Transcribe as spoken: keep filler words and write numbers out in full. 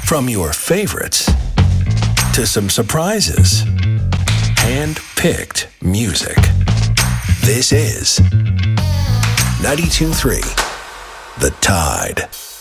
From your favorites to some surprises. Hand-picked music. This is ninety-two point three The Tide.